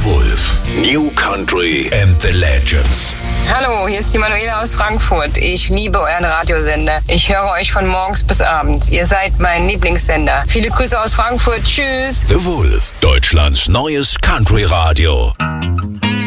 Wolf. New Country and the Legends. Hallo, hier ist die Manuela aus Frankfurt. Ich liebe euren Radiosender. Ich höre euch von morgens bis abends. Ihr seid mein Lieblingssender. Viele Grüße aus Frankfurt. Tschüss. The Wolf, Deutschlands neues Country-Radio.